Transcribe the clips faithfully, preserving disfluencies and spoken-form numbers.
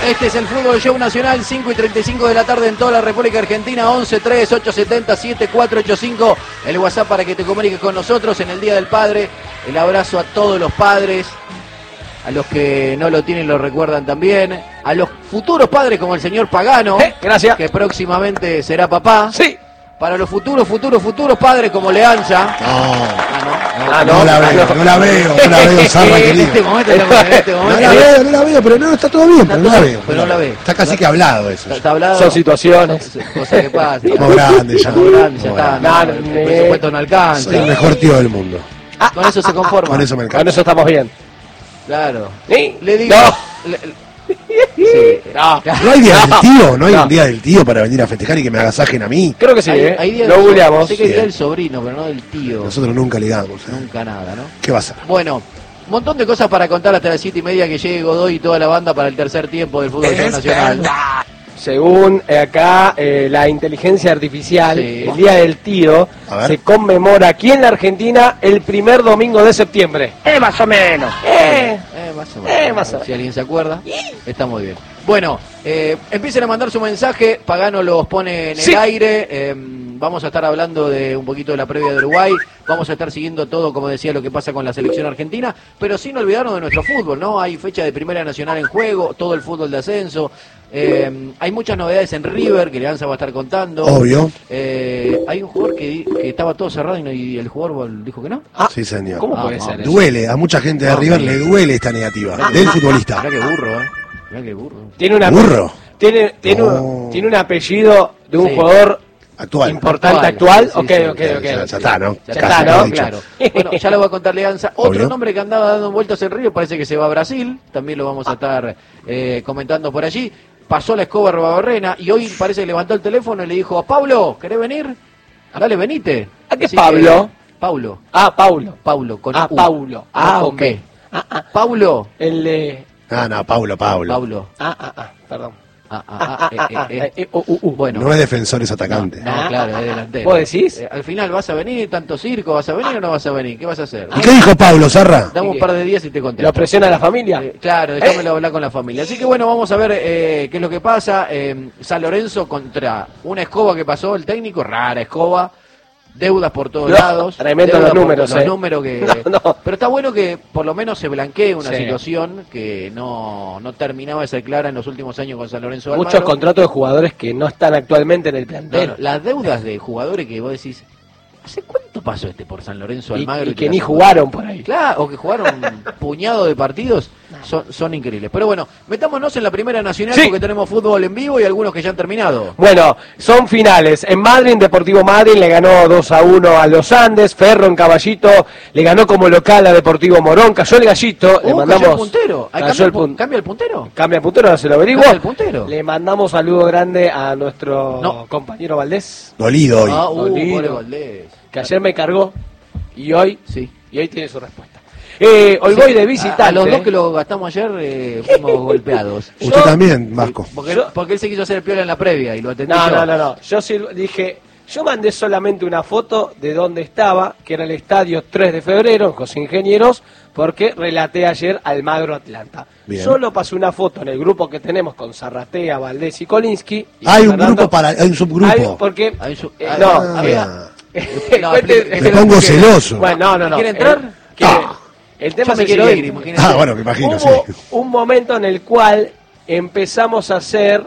Este es el Fútbol Show Nacional, cinco y treinta y cinco de la tarde en toda la República Argentina, once tres ocho siete cero siete cuatro ocho cinco, el WhatsApp para que te comuniques con nosotros en el Día del Padre. El abrazo a todos los padres, a los que no lo tienen lo recuerdan también, a los futuros padres como el señor Pagano, eh, gracias, que próximamente será papá. Sí. Para los futuros, futuros, futuros padres como Leanza. No, ah, no, no, ah, no, no, la veo, no la veo, no la veo, Zarra, en este momento, en este momento. No la veo, no la veo, pero no, está todo bien, está pero todo, no la veo. Pero no la veo. Está casi que hablado eso. Está, está hablado. Son situaciones. Cosas que pasan. Estamos grandes ya. Estamos grandes, ya está. No, el presupuesto no alcanza. Soy el mejor tío del mundo. Ah, con eso se conforma. Con eso me encanta. Con eso estamos bien. Claro. ¿Sí? Le digo... No. Le, sí. No. ¿No hay día del tío? ¿No hay no. un día del tío para venir a festejar y que me agasajen a mí? Creo que sí, hay, ¿eh? Hay día lo googleamos. Sé que hay día del sobrino, pero no del tío. Nosotros nunca ligamos. ¿eh? Nunca nada, ¿no? ¿Qué va a ser? Bueno, un montón de cosas para contar hasta las siete y media que llegue Godoy y toda la banda para el tercer tiempo del Fútbol Show Nacional. Según eh, acá eh, la inteligencia artificial, sí. el Día del Tío se conmemora aquí en la Argentina el primer domingo de septiembre. Eh, más o menos. Eh, eh más o menos. Eh, más o menos. Si alguien se acuerda, está muy bien. Bueno, eh, empiecen a mandar su mensaje, Pagano los pone en el sí. aire, eh, vamos a estar hablando de un poquito de la previa de Uruguay, vamos a estar siguiendo todo, como decía, lo que pasa con la selección argentina, pero sin olvidarnos de nuestro fútbol, ¿no? Hay fecha de Primera Nacional en juego, todo el fútbol de ascenso, eh, hay muchas novedades en River, que Leanza va a estar contando. Obvio. Eh, hay un jugador que, que estaba todo cerrado y, no, y el jugador dijo que no. Ah, sí, señor. ¿Cómo ah, puede ah, ser eso? Duele, a mucha gente de ah, River sí. le duele esta negativa, ah, del futbolista. Mirá que burro, ¿eh? Mirá que burro. Tiene una ¿Burro? Tiene, tiene, no. un, tiene un apellido de un sí. jugador actual. importante actual. Sí, ok, sí, ok, sí, ok. Ya, ya está, ¿no? Ya está, ¿no? Claro. Bueno, ya lo voy a contar Leanza. Otro Obvio. nombre que andaba dando vueltas en Río parece que se va a Brasil. También lo vamos a estar eh, comentando por allí. Pasó la escoba a Robabarrena y hoy parece que levantó el teléfono y le dijo: Pablo, ¿querés venir? Dale, venite. ¿A qué Pablo? Que, Paulo. Ah, Paulo. Paulo, con Ah, U. Paulo. Ah, ah ok. Ah, ah. Paulo. El. Eh... Ah, no, Paulo, Paulo. Paulo. Ah, ah, ah, perdón. Ah, ah, ah, eh, eh, eh. Uh, uh, uh. Bueno. No es defensor, es atacante. No, no, claro, es delantero. ¿Vos decís? Eh, al final, ¿vas a venir? ¿Tanto circo? ¿Vas a venir o no vas a venir? ¿Qué vas a hacer? ¿Y qué dijo Paulo, Zarra? Dame un par de días y te contesto. ¿Lo presiona la familia? Eh, claro, déjamelo ¿Eh? hablar con la familia. Así que bueno, vamos a ver eh, qué es lo que pasa. Eh, San Lorenzo contra una escoba que pasó el técnico, rara escoba. Deudas por todos no, lados. Tremendo los números, los eh. números que. No, no. Pero está bueno que por lo menos se blanquee una sí. situación que no, no terminaba de ser clara en los últimos años con San Lorenzo de Muchos Almagro. contratos de jugadores que no están actualmente en el plantel. No, no, las deudas de jugadores que vos decís, ¿hace cuánto pasó este por San Lorenzo de Almagro? Y, y, y que ni jugaron por ahí. Claro, o que jugaron un puñado de partidos, son, son increíbles. Pero bueno, metámonos en la Primera Nacional, sí. porque tenemos fútbol en vivo y algunos que ya han terminado. Bueno, son finales. En Madrid, Deportivo Madrid le ganó dos a uno a los Andes. Ferro en Caballito le ganó como local a Deportivo Morón. Cayó el Gallito. Uh, le mandamos, cayó el puntero. Cayó ¿Cambia, el el pun ¿Cambia el puntero? Cambia el puntero, ahora se lo averiguo. ¿Cambia el puntero? Le mandamos saludo grande a nuestro no. compañero Valdés. Dolido hoy. Ah, uh, Dolido. pobre Valdés. Que ayer me cargó y hoy, sí. y hoy tiene su respuesta. Eh, hoy sí, voy de visitante. A, a los dos que lo gastamos ayer eh, fuimos golpeados. Usted yo, también, Vasco. Sí, porque, yo, porque él se quiso hacer el piola en la previa y lo atendí no, yo. No, no, no. Yo sí dije, yo mandé solamente una foto de dónde estaba, que era el estadio tres de febrero, con los ingenieros, porque relaté ayer Almagro Atlanta. Bien. Solo pasé una foto en el grupo que tenemos con Zarratea, Valdés y Kolinsky. Y hay un grupo para, hay un subgrupo. Hay, porque, hay un sub, eh, ah, no, ah, había, no, me pongo celoso. Bueno, no, no, no. ¿Quiere entrar? El, quiere, ah. el tema es me el quiero siguiente. ir, ah, bueno, me imagino, Hubo sí. un momento en el cual empezamos a hacer,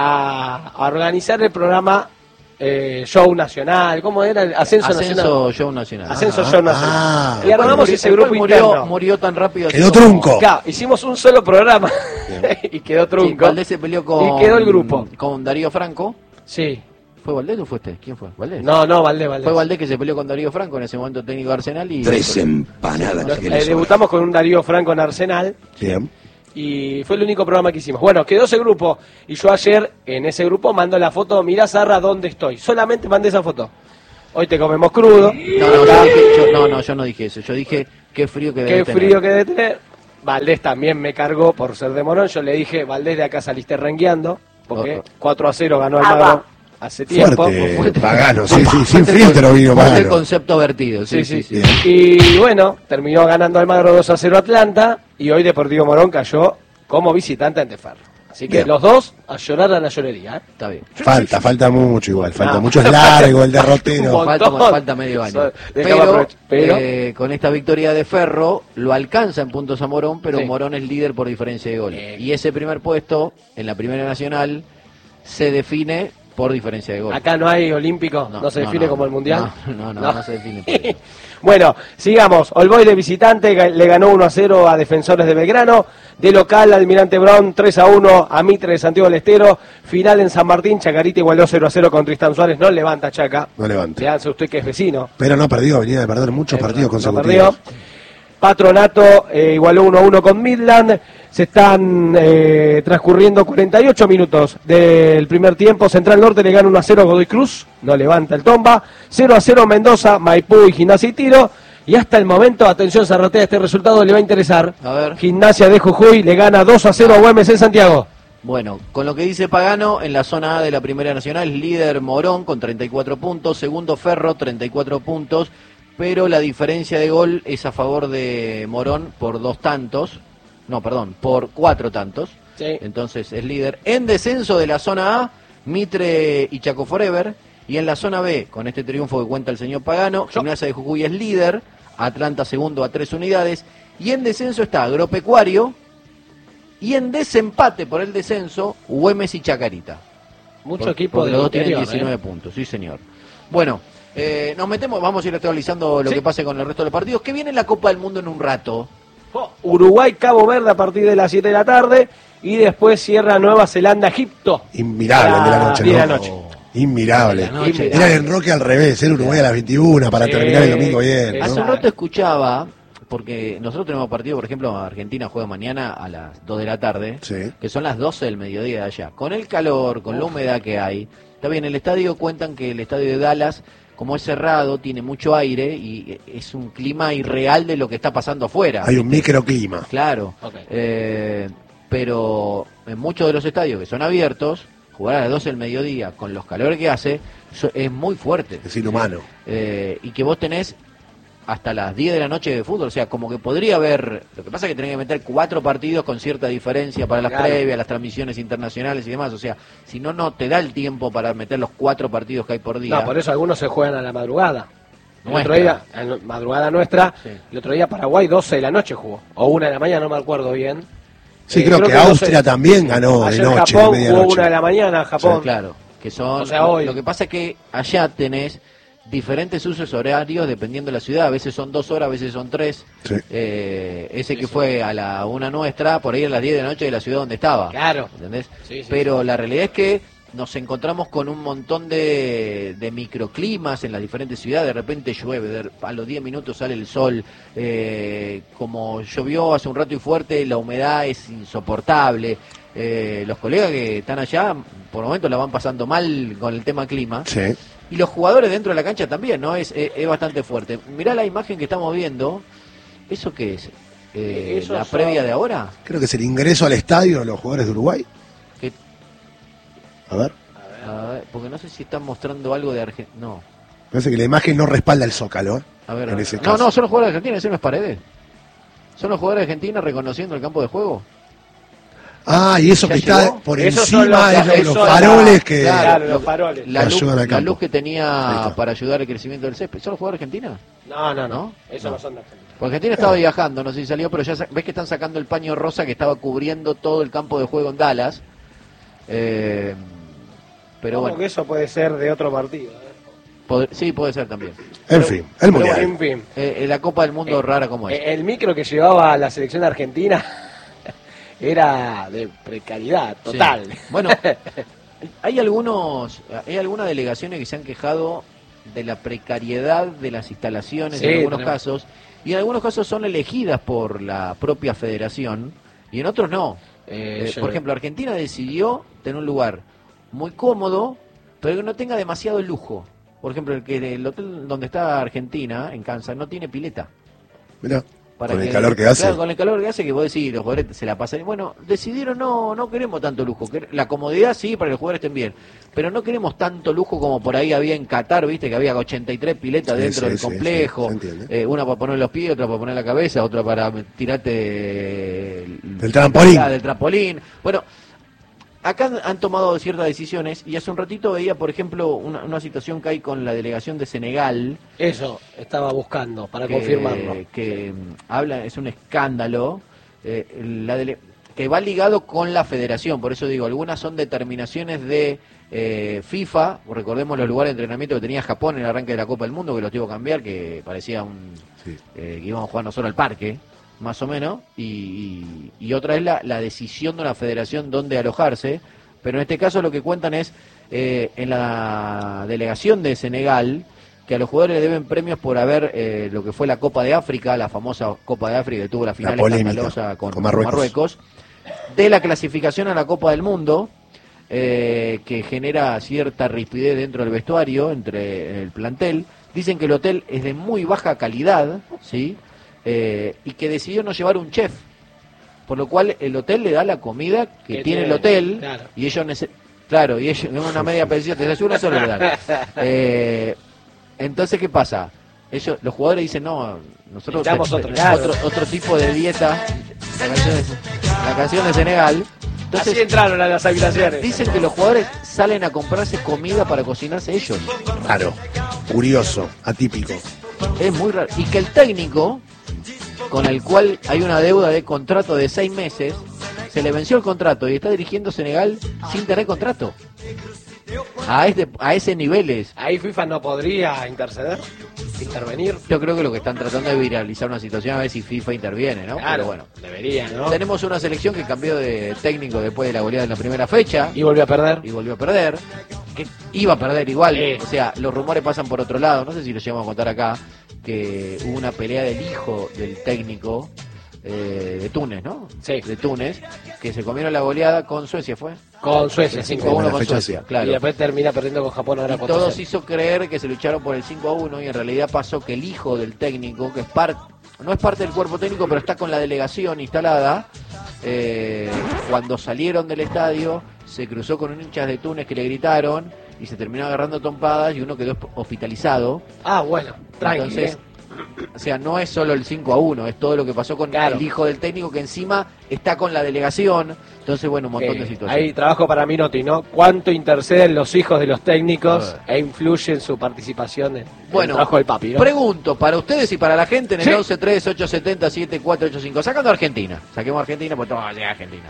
a, a organizar el programa eh, Show Nacional, ¿cómo era? Ascenso, Ascenso Nacional. Show Nacional. Ascenso ah, Show Nacional. Ah, y armamos ese grupo murió, interno. Murió tan rápido. Quedó trunco. Claro, hicimos un solo programa y quedó trunco. Sí, Valdés se peleó con, y quedó el grupo. Con Darío Franco. Sí. ¿Fue Valdés o fue usted? ¿Quién fue? ¿Valdés? No, no, Valdés, Valdés. Fue Valdés que se peleó con Darío Franco, en ese momento técnico de Arsenal. Y Tres empanadas. Sí, eh, debutamos con un Darío Franco en Arsenal. Bien. Y fue el único programa que hicimos. Bueno, quedó ese grupo. Y yo ayer, en ese grupo, mando la foto. Mirá, Zarra, ¿dónde estoy? Solamente mandé esa foto. Hoy te comemos crudo. No, no, yo, dije, yo, no, no, yo no dije eso. Yo dije, qué frío que debe Qué tener. frío que debe tener. Valdés también me cargó por ser de Morón. Yo le dije, Valdés, de acá saliste rengueando. Porque cuatro a cero ganó el Magro hace tiempo. Fuerte, fuerte. Pagano, sí, sí, sin filtro vino Pagano. el concepto vertido, sí, sí, sí. sí. Y bueno, terminó ganando Almagro dos a cero Atlanta. Y hoy Deportivo Morón cayó como visitante ante Ferro. Así que Bien. los dos a llorar a la llorería. ¿eh? Está bien. Falta, falta mucho igual, falta No. mucho, es largo el Un derrotero. montón. Falta, falta medio año. So- déjame Pero, aprovechar. Pero- eh, con esta victoria de Ferro, lo alcanza en puntos a Morón, pero Sí. Morón es líder por diferencia de gol. Bien. Y ese primer puesto, en la Primera Nacional, se define por diferencia de gol. Acá no hay olímpico, no, se define no, como el mundial. No, no, no, no se define. por eso. Bueno, sigamos. Olboy de visitante ga- le ganó uno a cero a Defensores de Belgrano. De local, Almirante Brown tres a uno a Mitre de Santiago del Estero. Final en San Martín, Chacarita igualó cero a cero con Tristán Suárez. No levanta Chaca. No levanta. Le hace usted que es vecino. Pero no perdió, venía de perder muchos Eh, partidos no consecutivos. perdió. Patronato eh, igualó uno a uno con Midland. Se están eh, transcurriendo cuarenta y ocho minutos del primer tiempo. Central Norte le gana uno a cero a Godoy Cruz. No levanta el Tomba. cero a cero Mendoza, Maipú y Gimnasia y Tiro. Y hasta el momento, atención Zarratea, este resultado le va a interesar. A ver. Gimnasia de Jujuy le gana dos a cero a Güemes en Santiago. Bueno, con lo que dice Pagano, en la zona A de la Primera Nacional, líder Morón con treinta y cuatro puntos, segundo Ferro, treinta y cuatro puntos, pero la diferencia de gol es a favor de Morón por dos tantos, no, perdón, por cuatro tantos, Sí. entonces es líder. En descenso de la zona A, Mitre y Chaco Forever, y en la zona B, con este triunfo que cuenta el señor Pagano, Gimnasia de Jujuy es líder, Atlanta segundo a tres unidades, y en descenso está Agropecuario, y en desempate por el descenso, Güemes y Chacarita. Mucho Por- equipo porque de los dos tienen interior, diecinueve ¿eh? puntos, sí señor. Bueno, eh, nos metemos, vamos a ir actualizando lo Sí. que pase con el resto de los partidos. Que viene la Copa del Mundo en un rato. Oh, Uruguay, Cabo Verde a partir de las siete de la tarde. Y después cierra Nueva Zelanda, Egipto. Inmirable el de la Ah, noche, diez de ¿no? la noche. Inmirable. De la noche. Era el enroque al revés, era Uruguay a las veintiuna para Sí. terminar el domingo bien. Hace Hace ¿no? un rato escuchaba, porque nosotros tenemos partido, por ejemplo, Argentina juega mañana a las dos de la tarde, Sí. que son las doce del mediodía de allá. Con el calor, con la humedad que hay. Está bien, el estadio cuentan que el estadio de Dallas, como es cerrado, tiene mucho aire y es un clima irreal de lo que está pasando afuera. Hay un microclima. Claro, Ok. eh, pero en muchos de los estadios que son abiertos, jugar a las doce del mediodía con los calores que hace so- es muy fuerte. Es inhumano. Eh, y que vos tenés hasta las diez de la noche de fútbol, o sea, como que podría haber, lo que pasa es que tenés que meter cuatro partidos con cierta diferencia para las Claro. previas, las transmisiones internacionales y demás, o sea, si no, no te da el tiempo para meter los cuatro partidos que hay por día. No, por eso algunos se juegan a la madrugada. El Nuestra. otro día, a la madrugada nuestra, Sí. el otro día Paraguay doce de la noche jugó. O una de la mañana, no me acuerdo bien. Sí, Eh, creo, que, doce. Austria también ganó de Ayer noche, Japón de jugó medianoche. una de la mañana, Japón. Claro, que son. O sea, hoy. Lo que pasa es que allá tenés diferentes usos horarios dependiendo de la ciudad. A veces son dos horas, a veces son tres. Sí. Eh, ese que fue a la una nuestra, por ahí a las diez de la noche de la ciudad donde estaba. Claro. ¿Entendés? Sí, sí, Pero la realidad es que nos encontramos con un montón de, de microclimas en las diferentes ciudades. De repente llueve, de- a los diez minutos sale el sol. Eh, como llovió hace un rato y fuerte, la humedad es insoportable. Eh, los colegas que están allá, por momentos la van pasando mal con el tema clima. Sí. Y los jugadores dentro de la cancha también, ¿no? Es, es, es bastante fuerte. Mirá la imagen que estamos viendo. ¿Eso qué es? Eh, Eso ¿La son- previa de ahora? Creo que es el ingreso al estadio de los jugadores de Uruguay. Que- A ver. a ver, porque no sé si están mostrando algo de Argentina. No. Parece que la imagen no respalda el Zócalo, ¿eh? A ver, En a ver. ese No, caso. no, son los jugadores de Argentina, ese no es Paredes. Son los jugadores de Argentina reconociendo el campo de juego. Ah, y eso ¿Ya que está llegó? por Esos son encima los- de los, eso faroles era- que... Claro, los lo- faroles. La Que luz, ayudan al la campo. luz que Ahí tenía está. para ayudar al crecimiento del césped. ¿Son los jugadores de Argentina? No, no, no. ¿No? Eso No. no, son de Argentina. Porque Argentina estaba viajando, no sé si salió, pero ya sa- ves que están sacando el paño rosa que estaba cubriendo todo el campo de juego en Dallas. Eh, pero ¿Cómo bueno, que eso puede ser de otro partido? eh? pod- sí puede ser también. En fin, el Pero Mundial. bueno, en fin. Eh, eh, la Copa del Mundo Eh, rara como es. Eh, El micro que llevaba a la selección argentina era de precariedad Sí. total. Bueno, hay algunos, hay algunas delegaciones que se han quejado de la precariedad de las instalaciones Sí, en algunos tenemos. casos, y en algunos casos son elegidas por la propia federación, y en otros no. Eh, Eh, yo- por ejemplo, Argentina decidió tener un lugar muy cómodo, pero que no tenga demasiado lujo. Por ejemplo, el que el hotel donde está Argentina, en Kansas, no tiene pileta. Mirá, Para con el calor que hace. Claro, con el calor que hace, que vos decís, los jugadores se la pasan. Bueno, decidieron no no queremos tanto lujo. quer- La comodidad sí, para que los jugadores estén bien. Pero no queremos tanto lujo como por ahí había en Qatar, viste, que había ochenta y tres piletas Sí, dentro sí, del sí, complejo. sí, se entiende. Eh, una para poner los pies, otra para poner la cabeza, otra para tirarte el- Del trampolín. Ah, del trampolín. Bueno, acá han, han tomado ciertas decisiones y hace un ratito veía, por ejemplo, una, una situación que hay con la delegación de Senegal. Eso estaba buscando para que, confirmarlo. Que sí. habla, es un escándalo, eh, la dele, que va ligado con la federación, por eso digo, algunas son determinaciones de eh, FIFA, recordemos los lugares de entrenamiento que tenía Japón en el arranque de la Copa del Mundo, que los tuvo que cambiar, que parecía un sí. eh, que íbamos a jugar nosotros al parque, más o menos, y, y, y otra es la, la decisión de una federación dónde alojarse, pero en este caso lo que cuentan es, eh, en la delegación de Senegal, que a los jugadores le deben premios por haber, eh, lo que fue la Copa de África, la famosa Copa de África que tuvo la final la escandalosa con, con Marruecos. Marruecos, de la clasificación a la Copa del Mundo, eh, que genera cierta rispidez dentro del vestuario, entre el plantel. Dicen que el hotel es de muy baja calidad, ¿sí? Eh, y que decidió no llevar un chef, por lo cual el hotel le da la comida que, que tiene el hotel, claro. y ellos necesitan, claro, y ellos en una media pensión, te una sola le dan. Eh, entonces, ¿qué pasa? Ellos, los jugadores dicen, no, nosotros tenemos otro, otro, otro tipo de dieta, la canción de, la canción de Senegal. Entonces, así entraron a las habitaciones. Dicen que los jugadores salen a comprarse comida para cocinarse ellos. Claro, curioso, atípico. Es muy raro. Y que el técnico, con el cual hay una deuda de contrato de seis meses, se le venció el contrato y está dirigiendo Senegal sin tener contrato. A, este, a ese nivel es. Ahí FIFA no podría interceder, intervenir. Yo creo que lo que están tratando es viralizar una situación a ver si FIFA interviene, ¿no? Claro, pero bueno, debería, ¿no? Tenemos una selección que cambió de técnico después de la goleada en la primera fecha. Y volvió a perder. Y volvió a perder. Que iba a perder igual. Sí. O sea, los rumores pasan por otro lado. No sé si lo llegamos a contar acá. Que hubo una pelea del hijo del técnico eh, de Túnez, ¿no? Sí. De Túnez, que se comieron la goleada con Suecia, ¿fue? Con Suecia, cinco a uno con Suecia, claro. Y después termina perdiendo con Japón ahora. Y todos hizo creer que se lucharon por el cinco a uno y en realidad pasó que el hijo del técnico, que es parte, no es parte del cuerpo técnico, pero está con la delegación instalada, eh, cuando salieron del estadio se cruzó con un hinchas de Túnez que le gritaron y se terminó agarrando trompadas y uno quedó hospitalizado. Ah, bueno, tranquilo. Entonces, o sea, no es solo el cinco a uno, es todo lo que pasó con claro. el hijo del técnico que encima está con la delegación. Entonces, bueno, un montón eh, de situaciones. Hay trabajo para Minotti, ¿no? ¿Cuánto interceden los hijos de los técnicos e influyen su participación en bueno, el trabajo del papi, ¿no? Pregunto para ustedes y para la gente en el sí. once tres ocho siete cero siete cuatro ocho cinco. Sacando a Argentina. Saquemos a Argentina porque todo va a llegar a Argentina.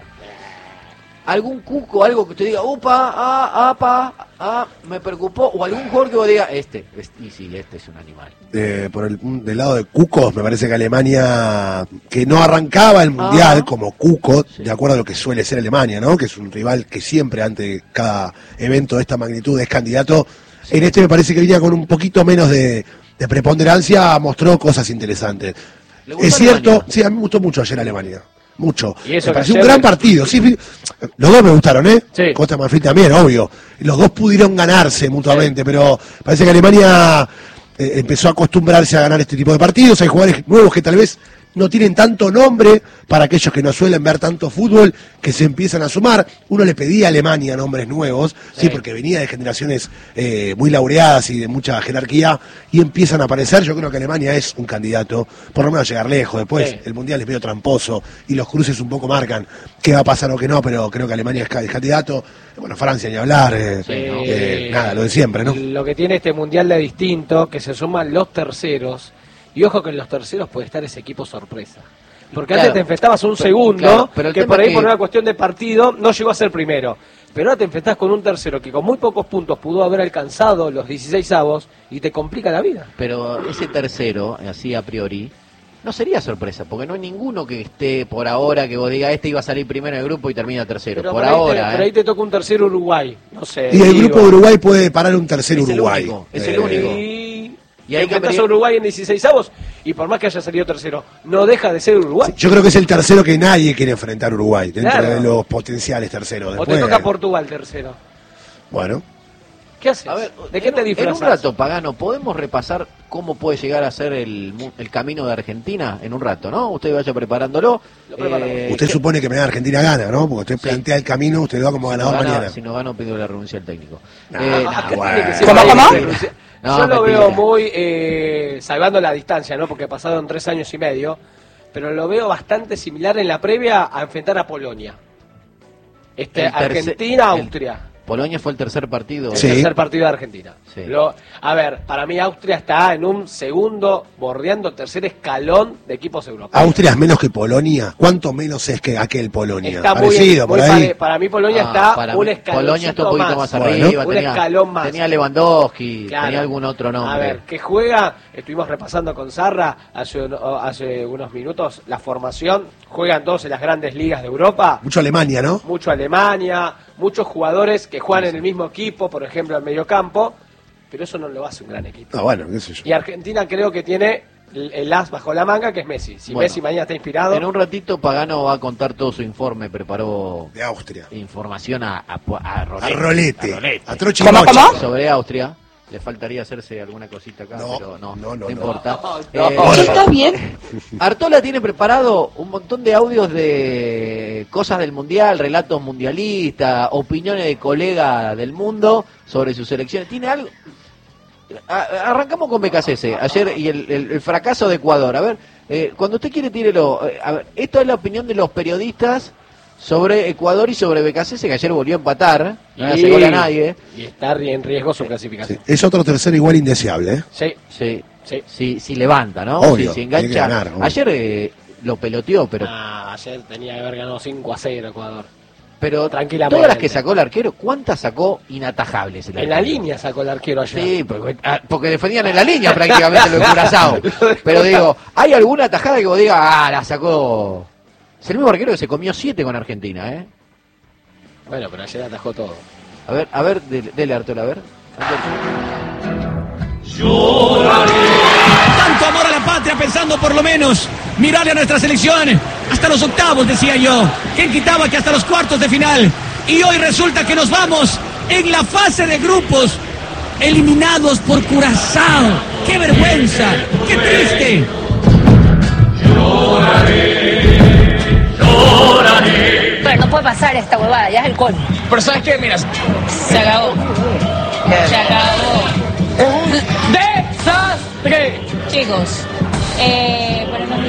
¿Algún cuco, algo que usted diga, upa, ah, apa, ah, me preocupó? ¿O algún jugador que vos diga, este, este y sí, este es un animal? Eh, por el del lado de cucos, me parece que Alemania, que no arrancaba el Mundial ah, como cuco, sí. de acuerdo a lo que suele ser Alemania, ¿no? Que es un rival que siempre, ante cada evento de esta magnitud, es candidato. Sí. En este me parece que venía con un poquito menos de, de preponderancia, mostró cosas interesantes. Es cierto, Alemania? Sí, a mí me gustó mucho ayer Alemania. Mucho. ¿Y eso me pareció un gran partido. Sí, los dos me gustaron, ¿eh? Sí. Costa Marfil también, obvio. Los dos pudieron ganarse mutuamente, sí. pero parece que Alemania eh, empezó a acostumbrarse a ganar este tipo de partidos. Hay jugadores nuevos que tal vez no tienen tanto nombre para aquellos que no suelen ver tanto fútbol, que se empiezan a sumar. Uno le pedía a Alemania nombres nuevos, sí, sí porque venía de generaciones eh, muy laureadas y de mucha jerarquía, y empiezan a aparecer. Yo creo que Alemania es un candidato, por lo menos a llegar lejos. Después sí. el Mundial es medio tramposo y los cruces un poco marcan qué va a pasar o qué no, pero creo que Alemania es, es candidato. Bueno, Francia ni hablar, eh, sí, ¿no? eh, nada, lo de siempre, ¿no? Lo que tiene este Mundial de distinto, que se suman los terceros. Y ojo que en los terceros puede estar ese equipo sorpresa. Porque claro, antes te enfrentabas a un pero, segundo, claro, pero que por ahí que... por una cuestión de partido no llegó a ser primero. Pero ahora te enfrentás con un tercero que con muy pocos puntos pudo haber alcanzado los dieciseisavos y te complica la vida. Pero ese tercero, así a priori, no sería sorpresa, porque no hay ninguno que esté por ahora que vos digas este iba a salir primero en el grupo y termina tercero. Pero por, por ahora. Te, ¿eh? Pero ahí te toca un tercero Uruguay. No sé. Y el digo. grupo de Uruguay puede parar un tercer es Uruguay. El único, es el único. Y... Y hay que enfrentas a Uruguay en dieciseisavos y por más que haya salido tercero, no deja de ser Uruguay. Sí, yo creo que es el tercero que nadie quiere enfrentar a Uruguay, dentro claro. de los potenciales terceros. Después, o te toca Portugal tercero. Bueno. ¿Qué haces? A ver, ¿de qué te disfrazas? En un rato, Pagano, ¿podemos repasar cómo puede llegar a ser el, el camino de Argentina? En un rato, ¿no? Usted vaya preparándolo. Eh, usted ¿qué? supone que me da Argentina gana, ¿no? Porque usted sí. plantea el camino, usted lo va como si ganador no gana, mañana. Si no gano, pido la renuncia al técnico. No, eh, no, no, bueno. ¿Cómo, cómo? No, Yo lo mentira. veo muy, eh, salvando la distancia, ¿no? Porque pasaron tres años y medio, pero lo veo bastante similar en la previa a enfrentar a Polonia. Este, Argentina, Austria. Polonia fue el tercer partido. El Sí. tercer partido de Argentina. Sí. Lo, a ver, para mí Austria está en un segundo, bordeando el tercer escalón de equipos europeos. Austria es menos que Polonia. ¿Cuánto menos es que aquel Polonia? Está muy, Parecido, muy por ahí. pare, para mí Polonia Ah, está para un mí, escalón Polonia está un poquito más, más arriba. Bueno. Un tenía, escalón más. tenía Lewandowski, Claro. tenía algún otro nombre. A ver, que juega, estuvimos repasando con Sarra hace, un- hace unos minutos la formación, juegan todos en las grandes ligas de Europa, Mucho Alemania, ¿no? mucho Alemania, muchos jugadores que juegan en el mismo equipo, por ejemplo, en mediocampo, pero eso no lo hace un gran equipo. Ah, bueno, qué sé yo. Y Argentina creo que tiene el, el as bajo la manga, que es Messi. Si Bueno, Messi mañana está inspirado, En un ratito Pagano va a contar todo su informe, preparó De Austria. información a, a, a Rolete. A Rolete. A Rolete. A Trochi ¿Cómo, Mocha. cómo? Sobre Austria. Le faltaría hacerse alguna cosita acá, No, pero no, no, no, no, no. importa. No, Eh, no. Está bien. Artola tiene preparado un montón de audios de cosas del Mundial, relatos mundialistas, opiniones de colegas del mundo sobre sus selecciones. ¿Tiene algo? A- arrancamos con B K C S, ayer y el, el- el fracaso de Ecuador. A ver, eh, cuando usted quiere, tírelo. Eh, a ver, esto es la opinión de los periodistas sobre Ecuador y sobre B K C S, que ayer volvió a empatar, no le hace gol a nadie. y está en riesgo su clasificación. Sí, es otro tercero igual indeseable, ¿eh? Sí, Sí, sí. sí, sí levanta, ¿no? Obvio, Sí, sí hay que engancha. ganar, obvio. Ayer eh, lo peloteó, pero Ah, ayer tenía que haber ganado cinco a cero Ecuador. pero tranquilamente. todas las que sacó el arquero, ¿cuántas sacó inatajables? El En la arquero? línea sacó el arquero ayer. Sí, porque, ah, porque defendían en la línea prácticamente lo de Curazao. Pero digo, ¿hay alguna tajada que vos digas, ah, la sacó? Es el mismo arquero que se comió siete con Argentina, ¿eh? Bueno, pero ayer atajó todo. A ver, a ver, dele, dele Arturo, a ver. Tanto amor a la patria pensando por lo menos mirarle a nuestra selección hasta los octavos, decía yo. ¿Quién quitaba que hasta los cuartos de final? Y hoy resulta que nos vamos en la fase de grupos eliminados por Curazao. ¡Qué vergüenza! ¡Qué triste! Pero no puede pasar esta huevada, ya es el colmo. Pero ¿sabes qué? Mira, Se acabó. Se acabó. desastre. Chicos, eh, bueno, no